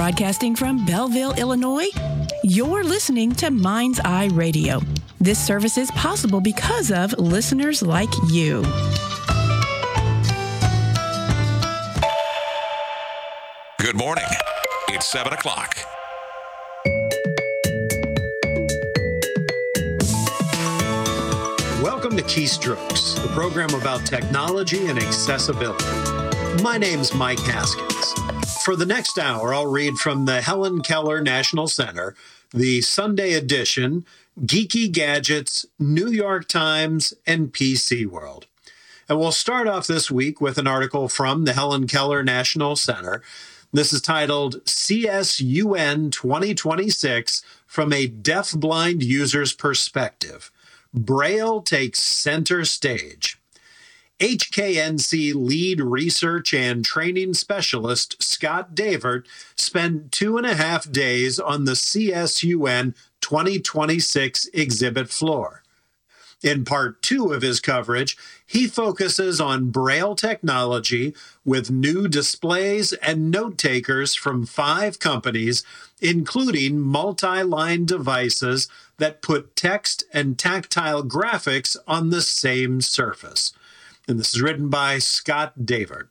Broadcasting from Belleville, Illinois, you're listening to Mind's Eye Radio. This service is possible because of listeners like you. Good morning. It's 7 o'clock. Welcome to Keystrokes, the program about technology and accessibility. My name's Mike Haskins. For the next hour, I'll read from the Helen Keller National Center, the Sunday edition, Geeky Gadgets, New York Times, and PC World. And we'll start off this week with an article from the Helen Keller National Center. This is titled CSUN 2026 from a Deafblind User's Perspective. Braille takes center stage. HKNC lead research and training specialist Scott Davert spent 2.5 days on the CSUN 2026 exhibit floor. In part 2 of his coverage, he focuses on Braille technology with new displays and note takers from 5 companies, including multi-line devices that put text and tactile graphics on the same surface. And this is written by Scott Davert.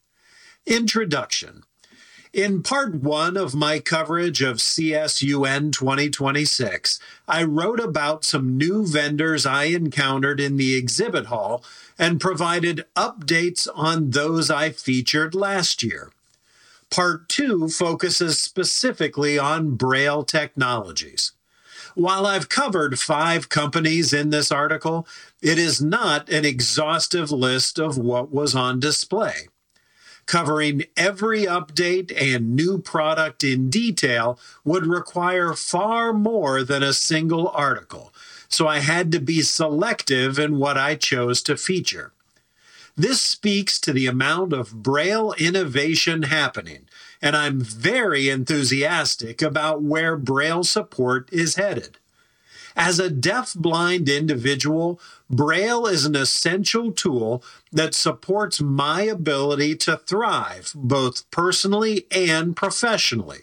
Introduction. In part 1 of my coverage of CSUN 2026, I wrote about some new vendors I encountered in the exhibit hall and provided updates on those I featured last year. Part 2 focuses specifically on Braille technologies. While I've covered 5 companies in this article, it is not an exhaustive list of what was on display. Covering every update and new product in detail would require far more than a single article, so I had to be selective in what I chose to feature. This speaks to the amount of Braille innovation happening, and I'm very enthusiastic about where Braille support is headed. As a deaf-blind individual, Braille is an essential tool that supports my ability to thrive, both personally and professionally.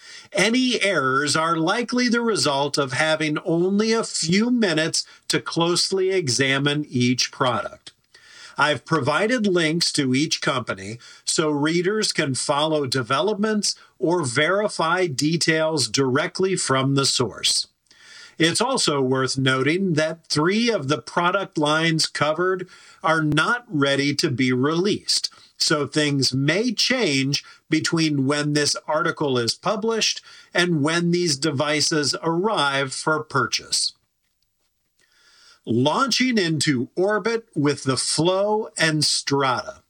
Any errors are likely the result of having only a few minutes to closely examine each product. I've provided links to each company so readers can follow developments or verify details directly from the source. It's also worth noting that 3 of the product lines covered are not ready to be released, so things may change between when this article is published and when these devices arrive for purchase. Launching into orbit with the Flow and Strata.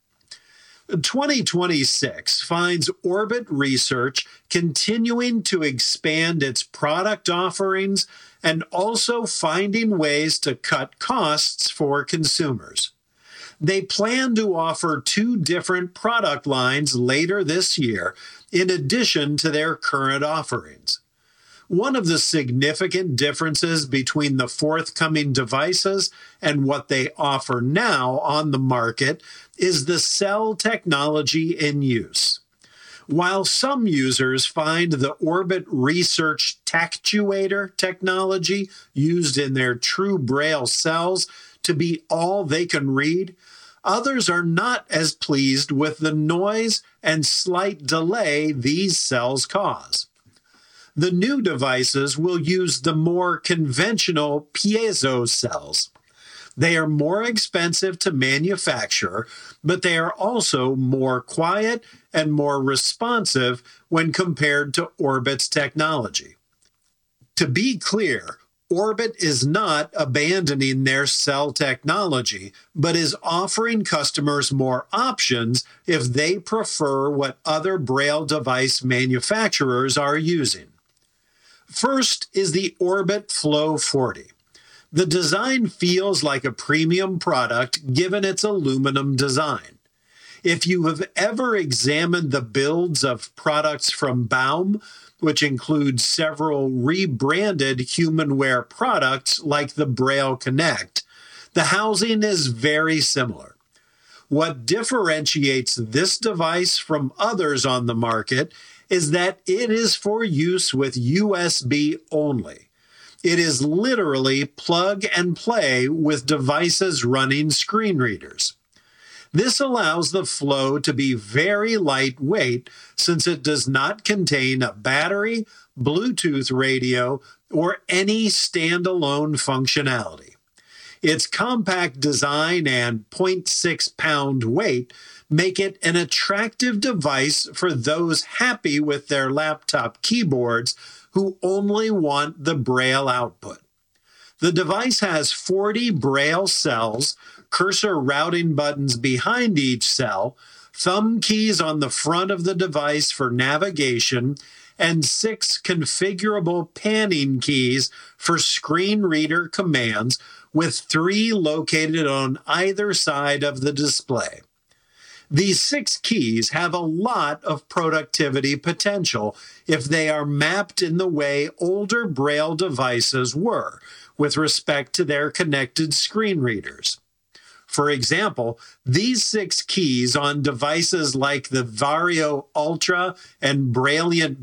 2026 finds Orbit Research continuing to expand its product offerings and also finding ways to cut costs for consumers. They plan to offer 2 different product lines later this year, in addition to their current offerings. One of the significant differences between the forthcoming devices and what they offer now on the market is the cell technology in use. While some users find the Orbit Research Tactuator technology used in their True Braille cells to be all they can read, others are not as pleased with the noise and slight delay these cells cause. The new devices will use the more conventional piezo cells. They are more expensive to manufacture, but they are also more quiet and more responsive when compared to Orbit's technology. To be clear, Orbit is not abandoning their cell technology, but is offering customers more options if they prefer what other Braille device manufacturers are using. First is the Orbit Flow 40. The design feels like a premium product given its aluminum design. If you have ever examined the builds of products from Baum, which includes several rebranded humanware products like the Braille Connect, the housing is very similar. What differentiates this device from others on the market is that it is for use with USB only. It is literally plug and play with devices running screen readers. This allows the Flow to be very lightweight since it does not contain a battery, Bluetooth radio, or any standalone functionality. Its compact design and 0.6 pound weight make it an attractive device for those happy with their laptop keyboards who only want the Braille output. The device has 40 Braille cells, cursor routing buttons behind each cell, thumb keys on the front of the device for navigation, and 6 configurable panning keys for screen reader commands, with 3 located on either side of the display. These 6 keys have a lot of productivity potential if they are mapped in the way older Braille devices were with respect to their connected screen readers. For example, these 6 keys on devices like the Vario Ultra and Brailliant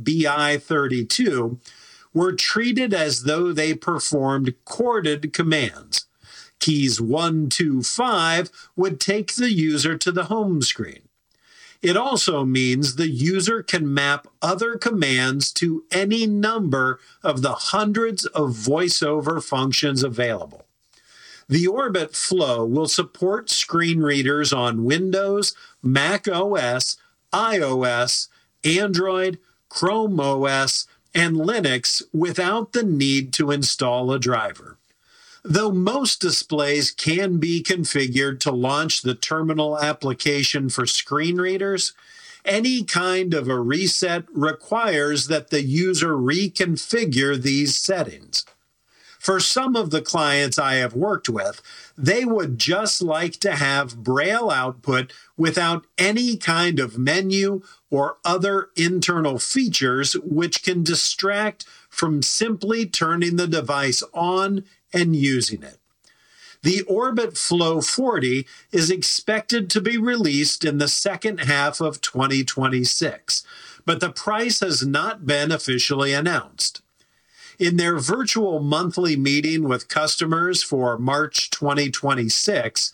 BI32 were treated as though they performed chorded commands. Keys 1, 2, 5 would take the user to the home screen. It also means the user can map other commands to any number of the hundreds of voiceover functions available. The Orbit Flow will support screen readers on Windows, Mac OS, iOS, Android, Chrome OS, and Linux without the need to install a driver. Though most displays can be configured to launch the terminal application for screen readers, any kind of a reset requires that the user reconfigure these settings. For some of the clients I have worked with, they would just like to have Braille output without any kind of menu or other internal features which can distract from simply turning the device on and using it. The Orbit Flow 40 is expected to be released in the second half of 2026, but the price has not been officially announced. In their virtual monthly meeting with customers for March 2026,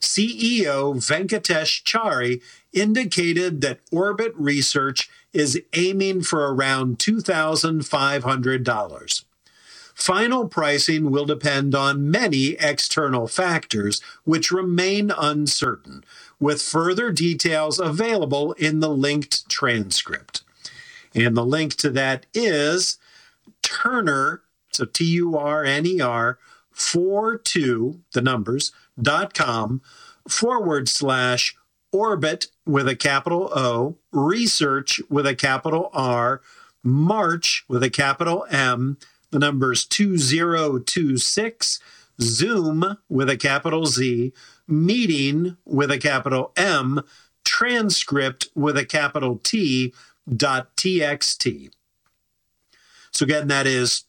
CEO Venkatesh Chari indicated that Orbit Research is aiming for around $2,500. Final pricing will depend on many external factors, which remain uncertain, with further details available in the linked transcript. And the link to that is Turner, so TURNER, 42, the numbers, .com/Orbit with a capital O, Research with a capital R, March with a capital M, the numbers 2026, Zoom with a capital Z, Meeting with a capital M, Transcript with a capital T, .txt. So again, that is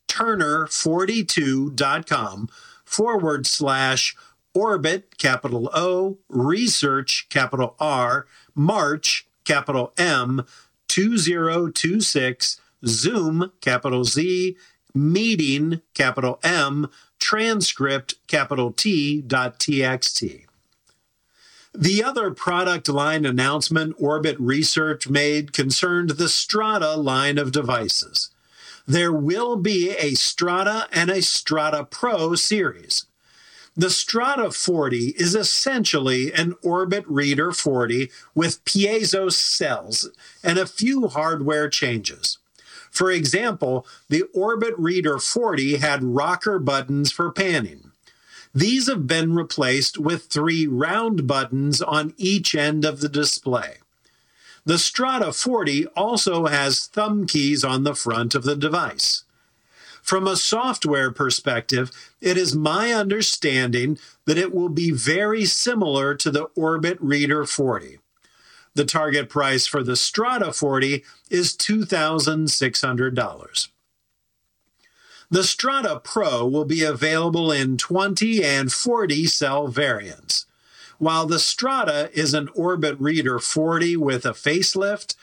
Turner42.com/Orbit, capital O, Research, capital R, March, capital M, 2026, Zoom, capital Z, Meeting, capital M, Transcript, capital T, .txt. The other product line announcement Orbit Research made concerned the Strata line of devices. There will be a Strata and a Strata Pro series. The Strata 40 is essentially an Orbit Reader 40 with piezo cells and a few hardware changes. For example, the Orbit Reader 40 had rocker buttons for panning. These have been replaced with 3 round buttons on each end of the display. The Strata 40 also has thumb keys on the front of the device. From a software perspective, it is my understanding that it will be very similar to the Orbit Reader 40. The target price for the Strata 40 is $2,600. The Strata Pro will be available in 20 and 40 cell variants. While the Strata is an Orbit Reader 40 with a facelift,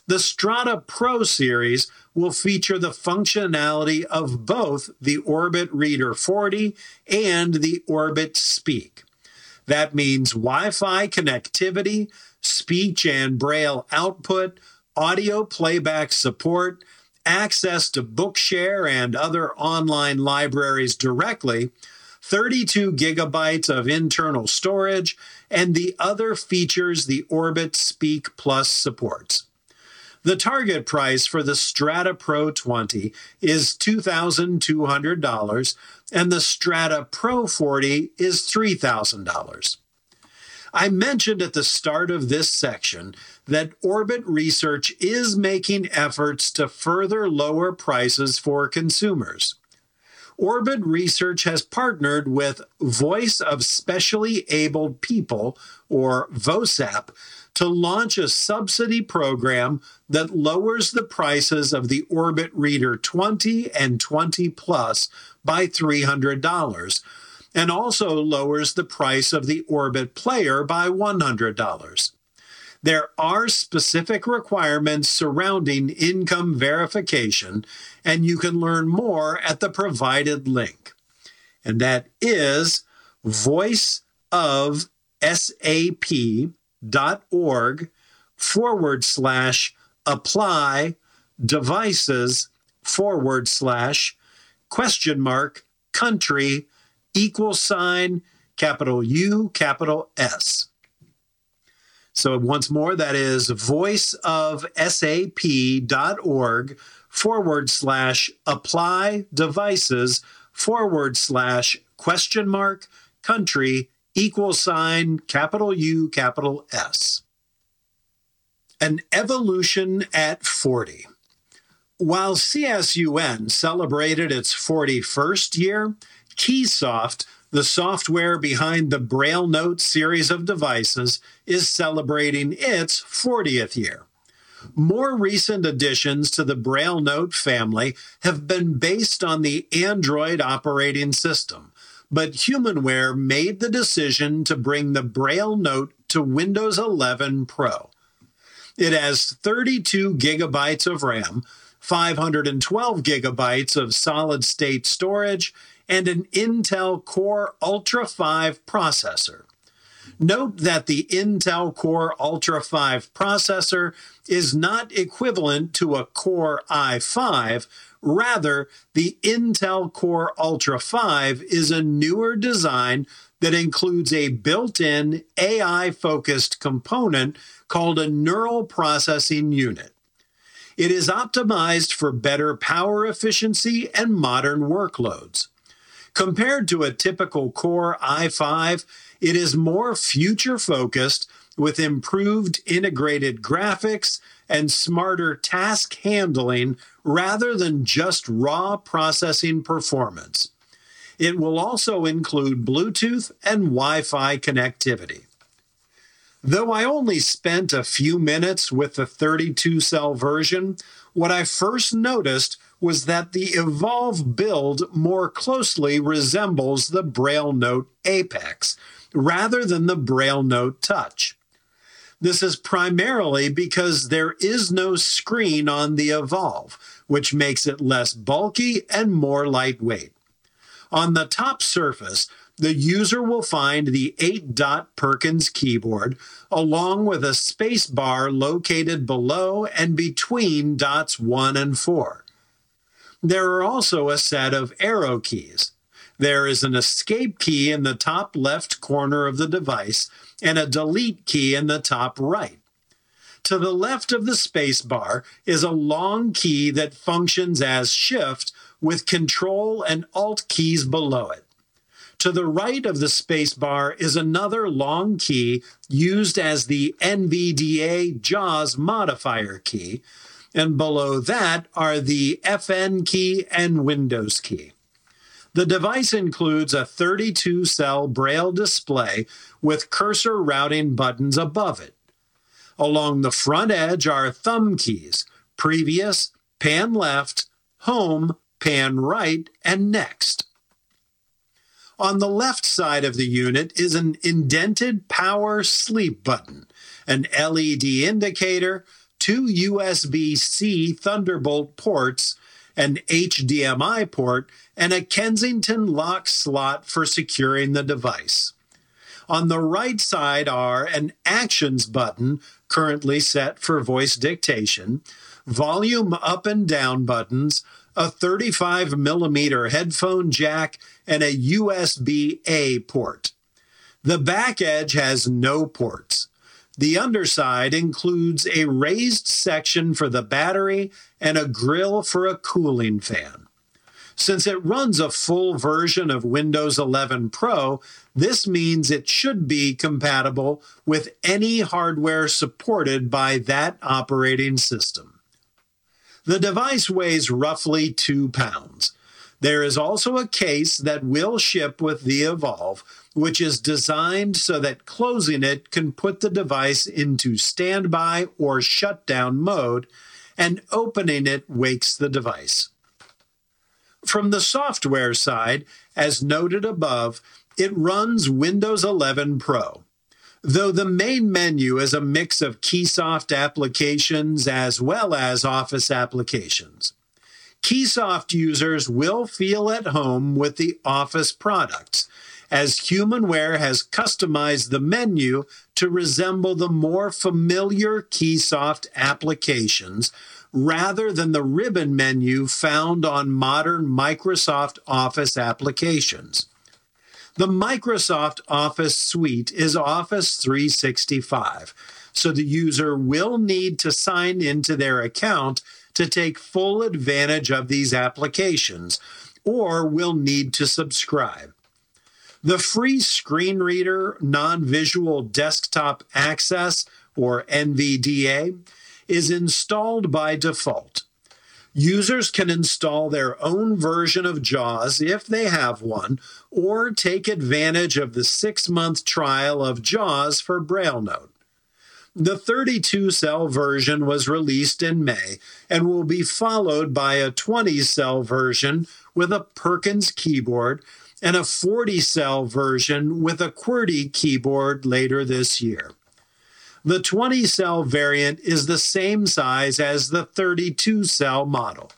The Strata Pro series will feature the functionality of both the Orbit Reader 40 and the Orbit Speak. That means Wi-Fi connectivity, speech and braille output, audio playback support, access to Bookshare and other online libraries directly, 32 gigabytes of internal storage, and the other features the Orbit Speak Plus supports. The target price for the Strata Pro 20 is $2,200, and the Strata Pro 40 is $3,000. I mentioned at the start of this section that Orbit Research is making efforts to further lower prices for consumers. Orbit Research has partnered with Voice of Specially Abled People, or VOSAP, to launch a subsidy program that lowers the prices of the Orbit Reader 20 and 20 Plus by $300, and also lowers the price of the Orbit Player by $100. There are specific requirements surrounding income verification, and you can learn more at the provided link. And that is voiceofsap.org/apply/devices/country capital U, capital S. So once more, that is voiceofsap.org/apply-devices/country U, capital S. An evolution at 40. While CSUN celebrated its 41st year, Keysoft, the software behind the Braille Note series of devices, is celebrating its 40th year. More recent additions to the Braille Note family have been based on the Android operating system, but Humanware made the decision to bring the Braille Note to Windows 11 Pro. It has 32 gigabytes of RAM, 512 gigabytes of solid-state storage, and an Intel Core Ultra 5 processor. Note that the Intel Core Ultra 5 processor is not equivalent to a Core i5. Rather, the Intel Core Ultra 5 is a newer design that includes a built-in AI-focused component called a neural processing unit. It is optimized for better power efficiency and modern workloads. Compared to a typical Core i5, it is more future-focused with improved integrated graphics and smarter task handling rather than just raw processing performance. It will also include Bluetooth and Wi-Fi connectivity. Though I only spent a few minutes with the 32-cell version, what I first noticed was that the Evolve build more closely resembles the Braille Note Apex, rather than the Braille Note Touch. This is primarily because there is no screen on the Evolve, which makes it less bulky and more lightweight. On the top surface, the user will find the 8-dot Perkins keyboard, along with a space bar located below and between dots 1 and 4. There are also a set of arrow keys. There is an escape key in the top left corner of the device and a delete key in the top right. To the left of the space bar is a long key that functions as Shift with Control and Alt keys below it. To the right of the space bar is another long key used as the NVDA JAWS modifier key, and below that are the FN key and Windows key. The device includes a 32-cell Braille display with cursor routing buttons above it. Along the front edge are thumb keys, Previous, Pan Left, Home, Pan Right, and Next. On the left side of the unit is an indented power sleep button, an LED indicator, 2 USB-C Thunderbolt ports, an HDMI port, and a Kensington lock slot for securing the device. On the right side are an Actions button, currently set for voice dictation, volume up and down buttons, a 35mm headphone jack, and a USB-A port. The back edge has no ports. The underside includes a raised section for the battery and a grill for a cooling fan. Since it runs a full version of Windows 11 Pro, this means it should be compatible with any hardware supported by that operating system. The device weighs roughly 2 pounds. There is also a case that will ship with the Evolve, which is designed so that closing it can put the device into standby or shutdown mode, and opening it wakes the device. From the software side, as noted above, it runs Windows 11 Pro. Though the main menu is a mix of Keysoft applications as well as Office applications. Keysoft users will feel at home with the Office products, as Humanware has customized the menu to resemble the more familiar Keysoft applications rather than the ribbon menu found on modern Microsoft Office applications. The Microsoft Office suite is Office 365, so the user will need to sign into their account to take full advantage of these applications, or will need to subscribe. The free Screen Reader Non-Visual Desktop Access, or NVDA, is installed by default. Users can install their own version of JAWS if they have one, or take advantage of the 6-month trial of JAWS for BrailleNote. The 32-cell version was released in May and will be followed by a 20-cell version with a Perkins keyboard and a 40-cell version with a QWERTY keyboard later this year. The 20-cell variant is the same size as the 32-cell model.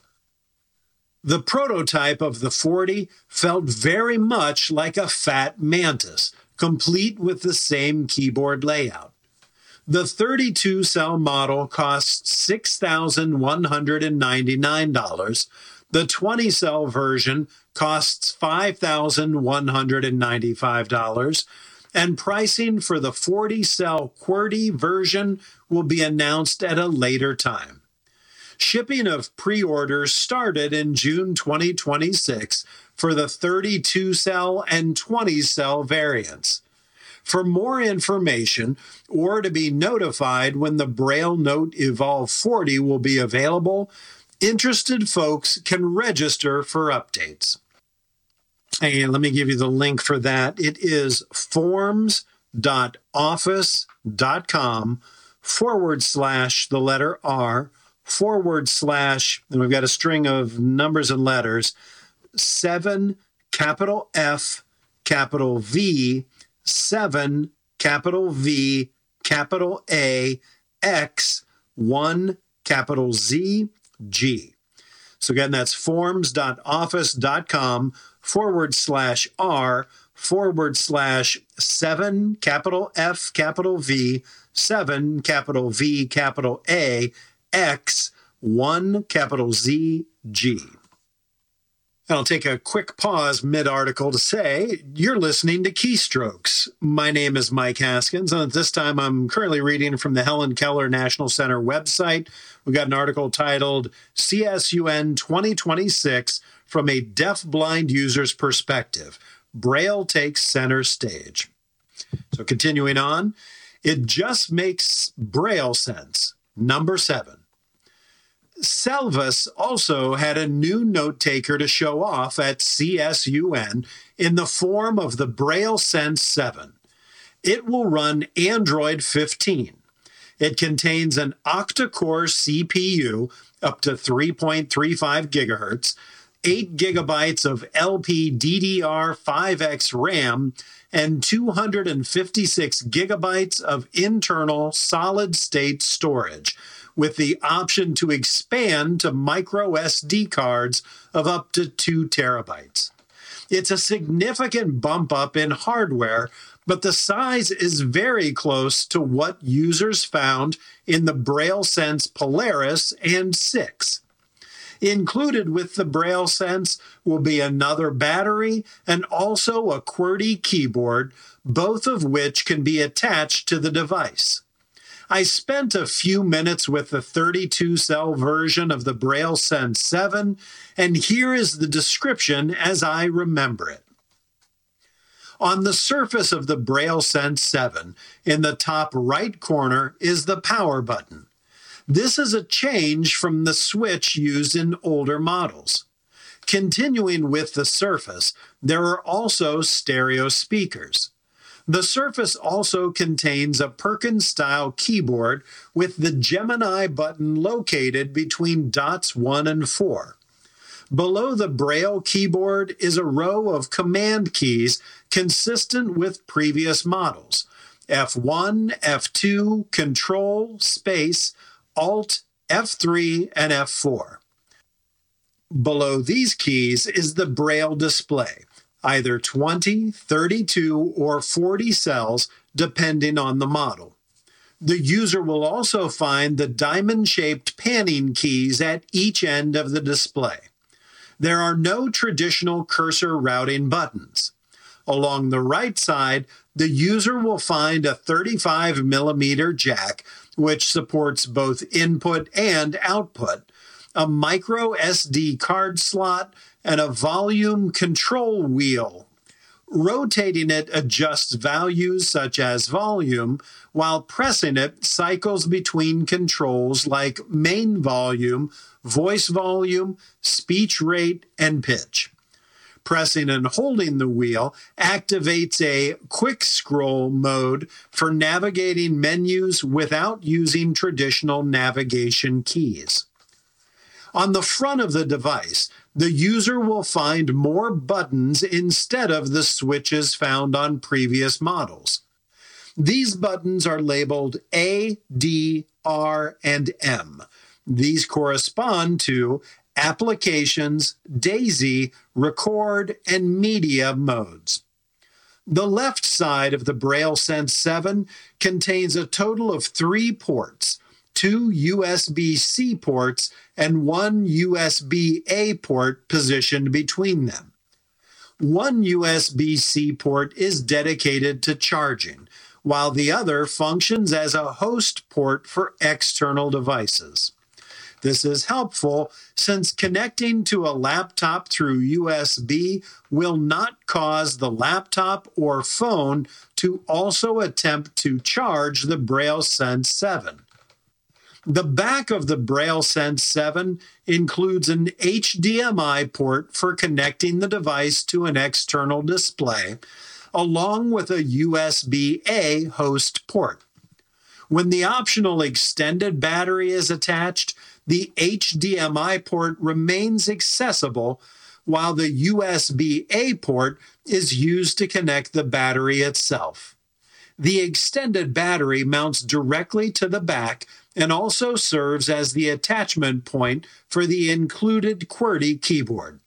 The prototype of the 40 felt very much like a fat Mantis, complete with the same keyboard layout. The 32-cell model costs $6,199. The 20-cell version costs $5,195, and pricing for the 40-cell QWERTY version will be announced at a later time. Shipping of pre-orders started in June 2026 for the 32-cell and 20-cell variants. For more information, or to be notified when the BrailleNote Evolve 40 will be available, interested folks can register for updates. And let me give you the link for that. It is forms.office.com/R/ and we've got a string of numbers and letters, 7 capital F capital V 7 capital V capital A X 1 capital Z G. So again, that's forms.office.com/R/7 capital F capital V 7 capital V capital A X 1 capital Z G. And I'll take a quick pause mid-article to say, you're listening to Keystrokes. My name is Mike Haskins, and at this time I'm currently reading from the Helen Keller National Center website. We've got an article titled CSUN 2026 from a Deaf-Blind User's Perspective. Braille takes center stage. So continuing on, it just makes Braille sense. Number 7. Selvus also had a new note taker to show off at CSUN in the form of the Braille Sense 7. It will run Android 15. It contains an octa-core CPU up to 3.35 gigahertz, 8 gigabytes of LPDDR5X RAM, and 256 gigabytes of internal solid-state storage, with the option to expand to micro SD cards of up to 2 terabytes. It's a significant bump up in hardware, but the size is very close to what users found in the BrailleSense Polaris and 6. Included with the BrailleSense will be another battery and also a QWERTY keyboard, both of which can be attached to the device. I spent a few minutes with the 32-cell version of the BrailleSense 7, and here is the description as I remember it. On the surface of the BrailleSense 7, in the top right corner is the power button. This is a change from the switch used in older models. Continuing with the Surface, there are also stereo speakers. The Surface also contains a Perkins-style keyboard with the Gemini button located between dots 1 and 4. Below the Braille keyboard is a row of command keys consistent with previous models: F1, F2, Control, Space, Alt, F3, and F4. Below these keys is the Braille display, either 20, 32, or 40 cells, depending on the model. The user will also find the diamond-shaped panning keys at each end of the display. There are no traditional cursor routing buttons. Along the right side, the user will find a 35mm jack, which supports both input and output, a micro SD card slot, and a volume control wheel. Rotating it adjusts values such as volume, while pressing it cycles between controls like main volume, voice volume, speech rate, and pitch. Pressing and holding the wheel activates a quick scroll mode for navigating menus without using traditional navigation keys. On the front of the device, the user will find more buttons instead of the switches found on previous models. These buttons are labeled A, D, R, and M. These correspond to Applications, DAISY, Record, and Media modes. The left side of the BrailleSense 7 contains a total of 3 ports, 2 USB-C ports, and 1 USB-A port positioned between them. One USB-C port is dedicated to charging, while the other functions as a host port for external devices. This is helpful since connecting to a laptop through USB will not cause the laptop or phone to also attempt to charge the BrailleSense 7. The back of the BrailleSense 7 includes an HDMI port for connecting the device to an external display, along with a USB-A host port. When the optional extended battery is attached, the HDMI port remains accessible, while the USB-A port is used to connect the battery itself. The extended battery mounts directly to the back and also serves as the attachment point for the included QWERTY keyboard.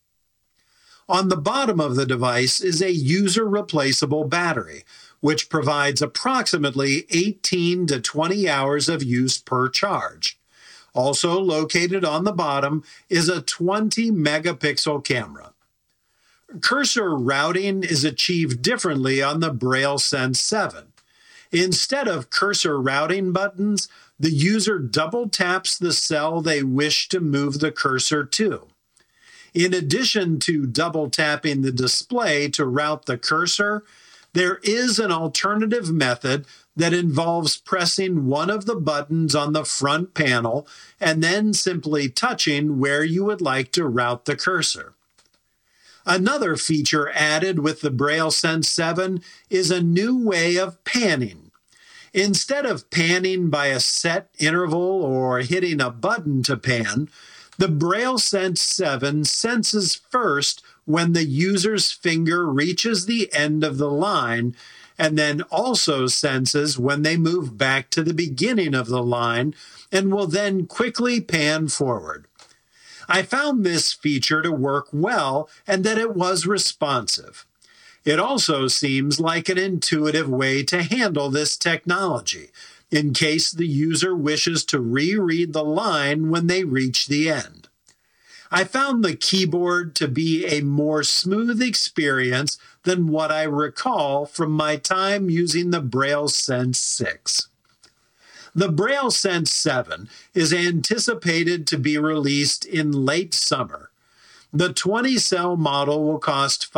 On the bottom of the device is a user-replaceable battery, which provides approximately 18 to 20 hours of use per charge. Also located on the bottom is a 20-megapixel camera. Cursor routing is achieved differently on the BrailleSense 7. Instead of cursor routing buttons, the user double taps the cell they wish to move the cursor to. In addition to double tapping the display to route the cursor, there is an alternative method that involves pressing one of the buttons on the front panel and then simply touching where you would like to route the cursor. Another feature added with the BrailleSense 7 is a new way of panning. Instead of panning by a set interval or hitting a button to pan, the BrailleSense 7 senses first when the user's finger reaches the end of the line and then also senses when they move back to the beginning of the line and will then quickly pan forward. I found this feature to work well and that it was responsive. It also seems like an intuitive way to handle this technology in case the user wishes to reread the line when they reach the end. I found the keyboard to be a more smooth experience than what I recall from my time using the Braille Sense 6. The Braille Sense 7 is anticipated to be released in late summer. The 20-cell model will cost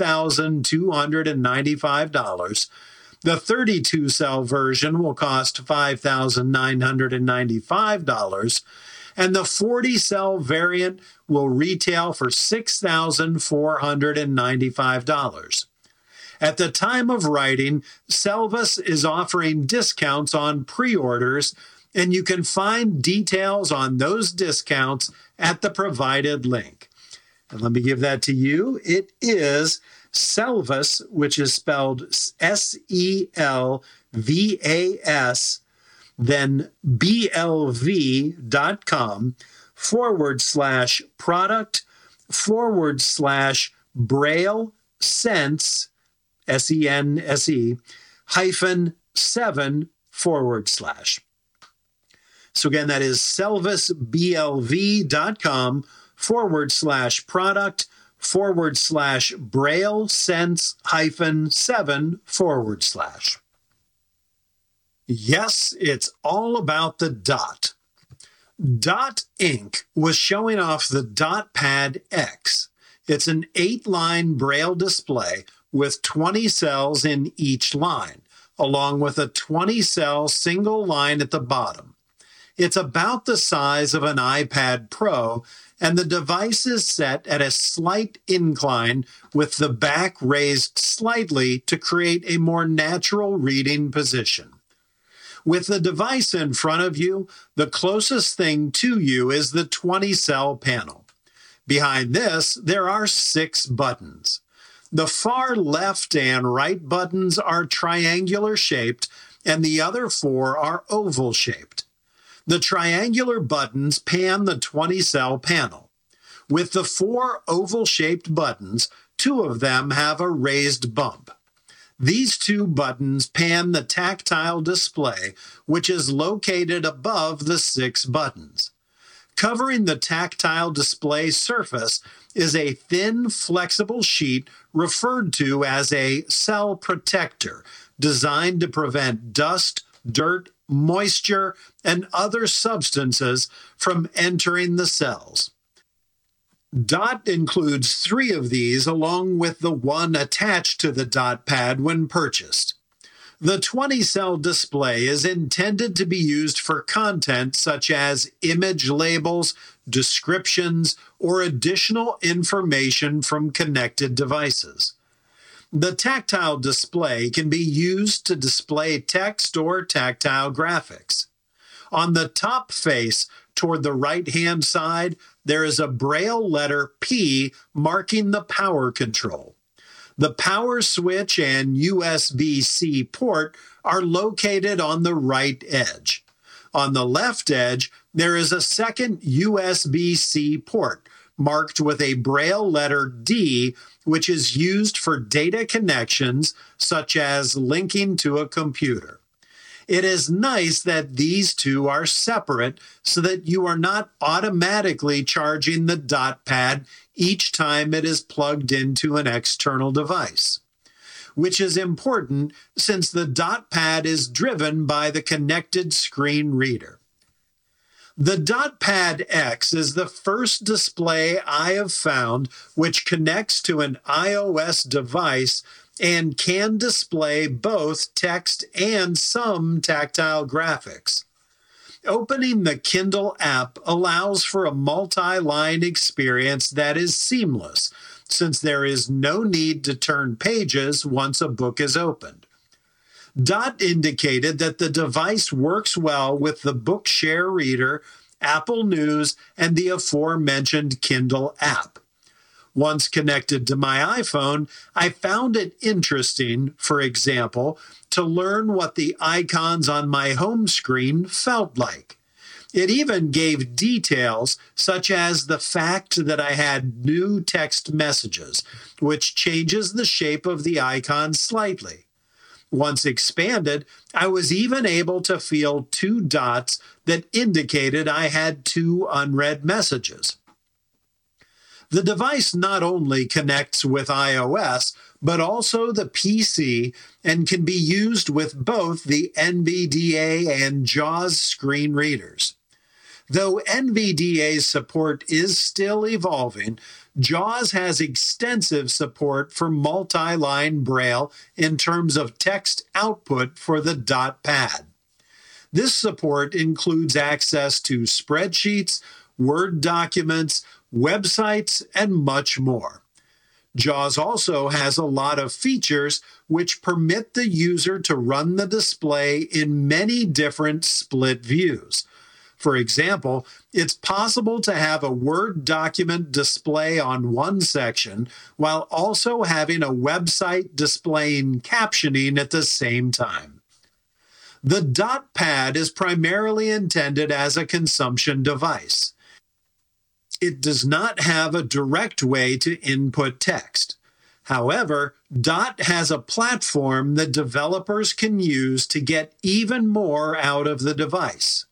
$5,295. The 32-cell version will cost $5,995, and the 40-cell variant will retail for $6,495. At the time of writing, Selvus is offering discounts on pre-orders, and you can find details on those discounts at the provided link. And let me give that to you. It is Selvus, which is spelled SELVAS, then BLV.com/product/Braille Sense, SENSE, -7 /. So again, that is selvusblv.com/product/Braille Sense -7 /. Yes, it's all about the Dot. Dot Inc. was showing off the DotPad X. It's an 8-line Braille display with 20 cells in each line, along with a 20-cell single line at the bottom. It's about the size of an iPad Pro, and the device is set at a slight incline with the back raised slightly to create a more natural reading position. With the device in front of you, the closest thing to you is the 20-cell panel. Behind this, there are 6 buttons. The far left and right buttons are triangular shaped, and the other 4 are oval shaped. The triangular buttons pan the 20-cell panel. With the 4 oval-shaped buttons, 2 of them have a raised bump. These 2 buttons pan the tactile display, which is located above the 6 buttons. Covering the tactile display surface is a thin, flexible sheet referred to as a cell protector, designed to prevent dust, dirt, moisture, and other substances from entering the cells. Dot includes 3 of these along with the one attached to the DotPad when purchased. The 20-cell display is intended to be used for content such as image labels, descriptions, or additional information from connected devices. The tactile display can be used to display text or tactile graphics. On the top face, toward the right-hand side, there is a Braille letter P marking the power control. The power switch and USB-C port are located on the right edge. On the left edge, there is a second USB-C port marked with a Braille letter D, which is used for data connections such as linking to a computer. It is nice that these 2 are separate so that you are not automatically charging the DotPad each time it is plugged into an external device, which is important since the DotPad is driven by the connected screen reader. The DotPad X is the first display I have found which connects to an iOS device and can display both text and some tactile graphics. Opening the Kindle app allows for a multi-line experience that is seamless, since there is no need to turn pages once a book is opened. Dot indicated that the device works well with the Bookshare Reader, Apple News, and the aforementioned Kindle app. Once connected to my iPhone, I found it interesting, for example, to learn what the icons on my home screen felt like. It even gave details such as the fact that I had new text messages, which changes the shape of the icon slightly. Once expanded, I was even able to feel two dots that indicated I had two unread messages. The device not only connects with iOS, but also the PC and can be used with both the NVDA and JAWS screen readers. Though NVDA's support is still evolving, JAWS has extensive support for multi-line Braille in terms of text output for the DotPad. This support includes access to spreadsheets, Word documents, websites, and much more. JAWS also has a lot of features which permit the user to run the display in many different split views. For example, it's possible to have a Word document display on one section while also having a website displaying captioning at the same time. The DotPad is primarily intended as a consumption device. It does not have a direct way to input text. However, Dot has a platform that developers can use to get even more out of the device.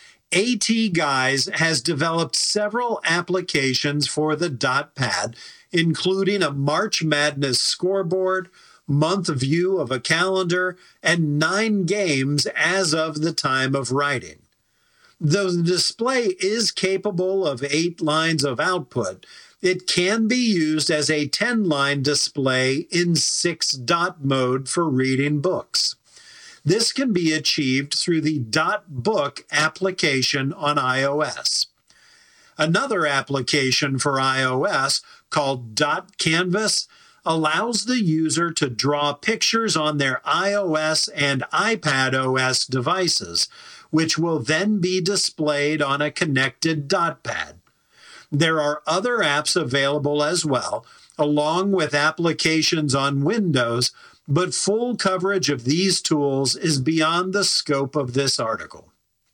ATGuys has developed several applications for the DotPad, including a March Madness scoreboard, month view of a calendar, and 9 games as of the time of writing. Though the display is capable of 8 lines of output, it can be used as a 10-line display in 6-dot mode for reading books. This can be achieved through the DotBook application on iOS. Another application for iOS, called DotCanvas, allows the user to draw pictures on their iOS and iPadOS devices, which will then be displayed on a connected DotPad. There are other apps available as well, along with applications on Windows, but full coverage of these tools is beyond the scope of this article.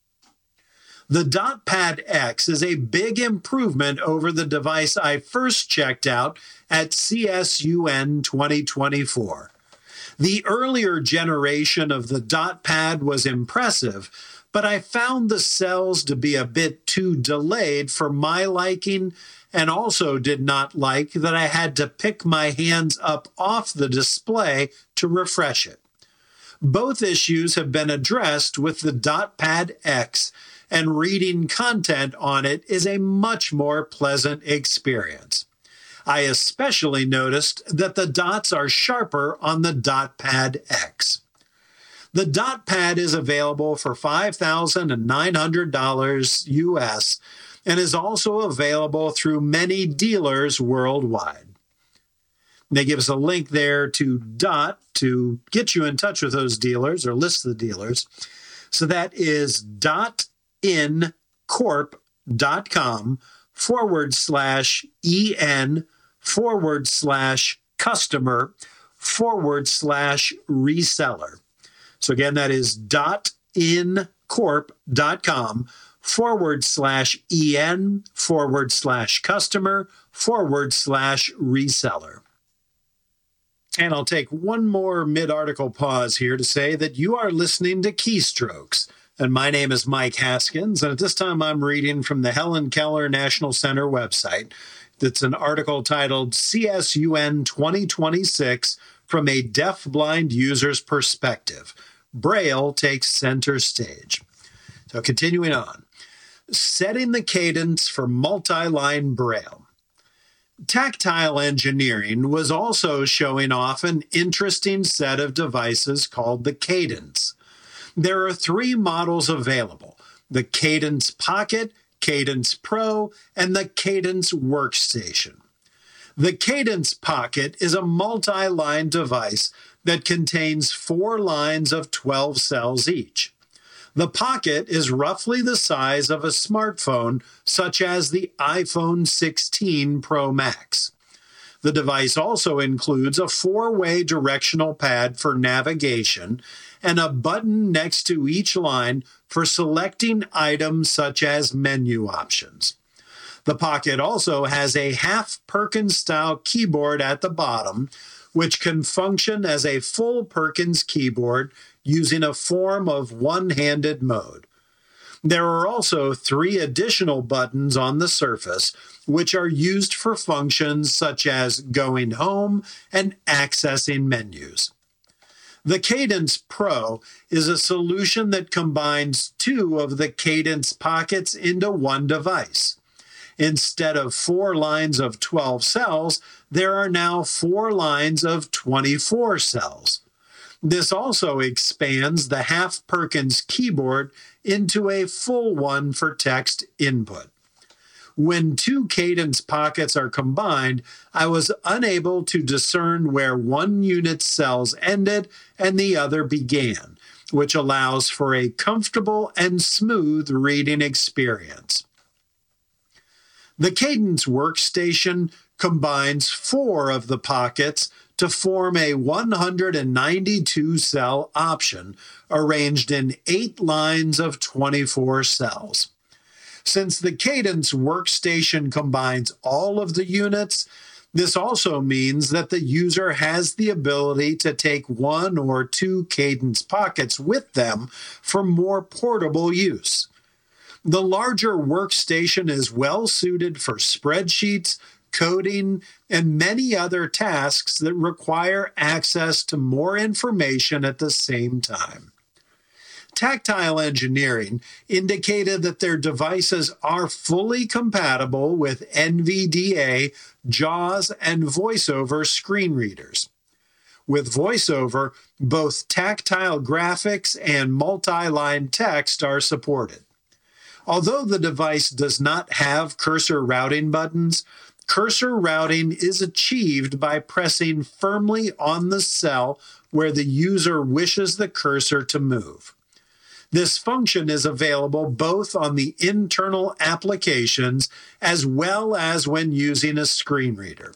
The DotPad X is a big improvement over the device I first checked out at CSUN 2024. The earlier generation of the DotPad was impressive, but I found the cells to be a bit too delayed for my liking, and also did not like that I had to pick my hands up off the display to refresh it. Both issues have been addressed with the DotPad X, and reading content on it is a much more pleasant experience. I especially noticed that the dots are sharper on the DotPad X. The DotPad is available for $5,900 US and is also available through many dealers worldwide. They give us a link there to Dot to get you in touch with those dealers or list the dealers. So that is dotincorp.com/en/customer/reseller. So again, that is dotincorp.com/en/customer/reseller. And I'll take one more mid-article pause here to say that you are listening to Keystrokes. And my name is Mike Haskins, and at this time I'm reading from the Helen Keller National Center website. It's an article titled CSUN 2026 from a Deaf-Blind User's Perspective. Braille takes center stage. So continuing on. Setting the cadence for multi-line Braille. Tactile Engineering was also showing off an interesting set of devices called the Cadence. There are 3 models available: the Cadence Pocket, Cadence Pro, and the Cadence Workstation. The Cadence Pocket is a multi-line device that contains 4 lines of 12 cells each. The Pocket is roughly the size of a smartphone, such as the iPhone 16 Pro Max. The device also includes a 4-way directional pad for navigation and a button next to each line for selecting items such as menu options. The Pocket also has a half Perkins-style keyboard at the bottom, which can function as a full Perkins keyboard using a form of one-handed mode. There are also 3 additional buttons on the surface, which are used for functions such as going home and accessing menus. The Cadence Pro is a solution that combines 2 of the Cadence Pockets into one device. Instead of 4 lines of 12 cells, there are now 4 lines of 24 cells. This also expands the half Perkins keyboard into a full one for text input. When 2 Cadence Pockets are combined, I was unable to discern where one unit's cells ended and the other began, which allows for a comfortable and smooth reading experience. The Cadence Workstation combines 4 of the Pockets to form a 192-cell option arranged in 8 lines of 24 cells. Since the Cadence Workstation combines all of the units, this also means that the user has the ability to take 1 or 2 Cadence Pockets with them for more portable use. The larger workstation is well suited for spreadsheets, coding, and many other tasks that require access to more information at the same time. Tactile Engineering indicated that their devices are fully compatible with NVDA, JAWS, and VoiceOver screen readers. With VoiceOver, both tactile graphics and multi-line text are supported. Although the device does not have cursor routing buttons, cursor routing is achieved by pressing firmly on the cell where the user wishes the cursor to move. This function is available both on the internal applications as well as when using a screen reader.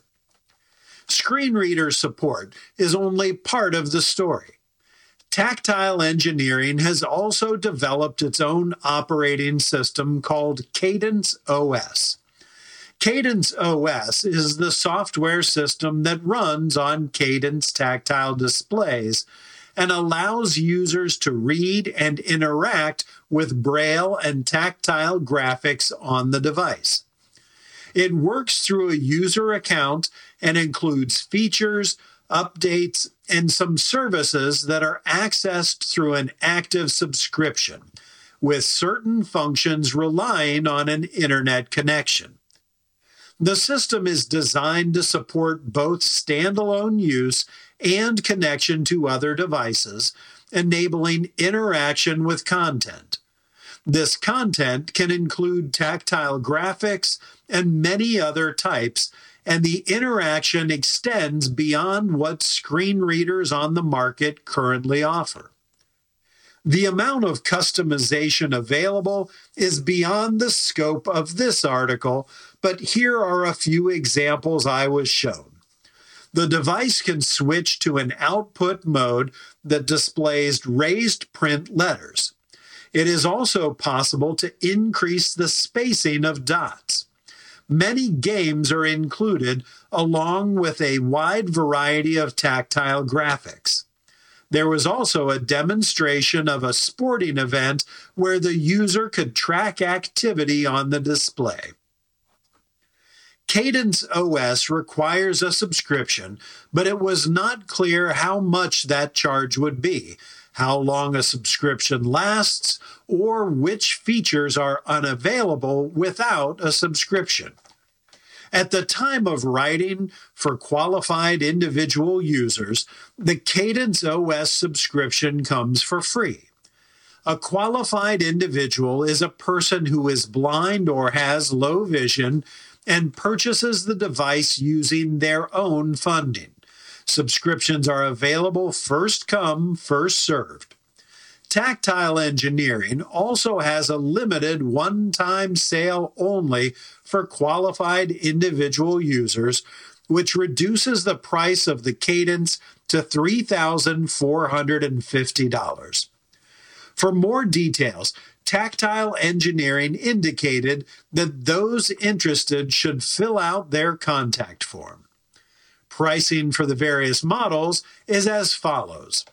Screen reader support is only part of the story. Tactile Engineering has also developed its own operating system called Cadence OS. Cadence OS is the software system that runs on Cadence tactile displays and allows users to read and interact with Braille and tactile graphics on the device. It works through a user account and includes features, updates, and some services that are accessed through an active subscription, with certain functions relying on an internet connection. The system is designed to support both standalone use and connection to other devices, enabling interaction with content. This content can include tactile graphics and many other types, and the interaction extends beyond what screen readers on the market currently offer. The amount of customization available is beyond the scope of this article, but here are a few examples I was shown. The device can switch to an output mode that displays raised print letters. It is also possible to increase the spacing of dots. Many games are included, along with a wide variety of tactile graphics. There was also a demonstration of a sporting event where the user could track activity on the display. Cadence OS requires a subscription, but it was not clear how much that charge would be, how long a subscription lasts, or which features are unavailable without a subscription. At the time of writing, for qualified individual users, the Cadence OS subscription comes for free. A qualified individual is a person who is blind or has low vision and purchases the device using their own funding. Subscriptions are available first come, first served. Tactile Engineering also has a limited one-time sale only for qualified individual users which reduces the price of the Cadence to $3,450. For more details, Tactile Engineering indicated that those interested should fill out their contact form. Pricing for the various models is as follows: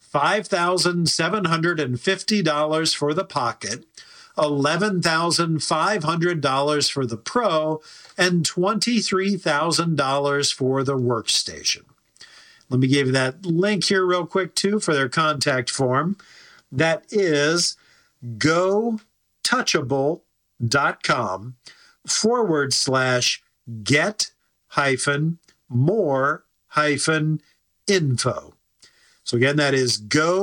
$5,750 for the Pocket, $11,500 for the Pro, and $23,000 for the Workstation. Let me give you that link here real quick, too, for their contact form. That is gotouchable.com/get-more-info. So again, that is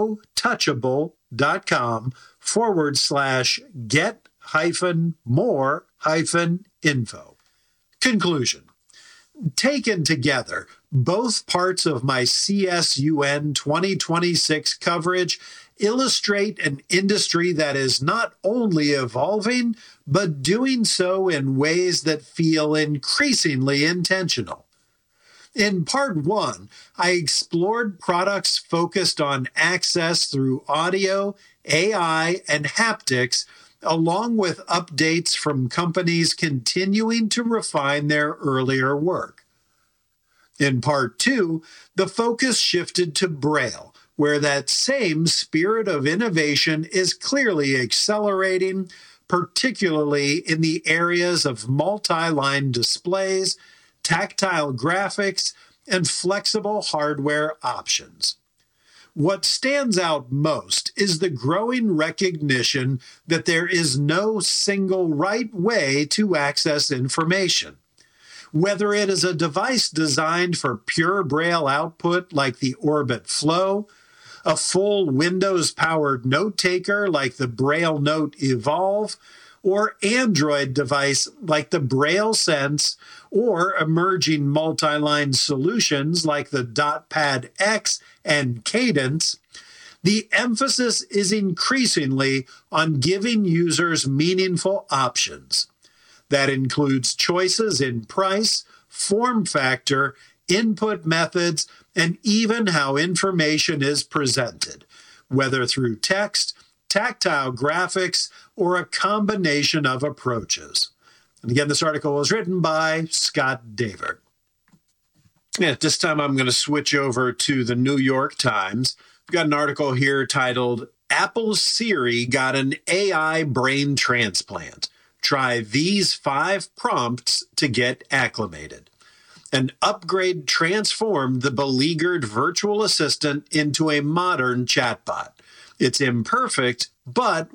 gotouchable.com/get-more-info. Conclusion. Taken together, both parts of my CSUN 2026 coverage illustrate an industry that is not only evolving, but doing so in ways that feel increasingly intentional. In part one, I explored products focused on access through audio, AI, and haptics, along with updates from companies continuing to refine their earlier work. In part two, the focus shifted to Braille, where that same spirit of innovation is clearly accelerating, particularly in the areas of multi-line displays, tactile graphics, and flexible hardware options. What stands out most is the growing recognition that there is no single right way to access information. Whether it is a device designed for pure Braille output like the Orbit Flow, a full Windows-powered note-taker like the Braille Note Evolve, or Android device like the Braille Sense, or emerging multi-line solutions like the DotPad X and Cadence, the emphasis is increasingly on giving users meaningful options. That includes choices in price, form factor, input methods, and even how information is presented, whether through text, tactile graphics, or a combination of approaches. And again, this article was written by Scott Daver. At this time, I'm going to switch over to the New York Times. We've got an article here titled, Apple's Siri Got an AI Brain Transplant. Try these 5 prompts to get acclimated. An upgrade transformed the beleaguered virtual assistant into a modern chatbot. It's imperfect, but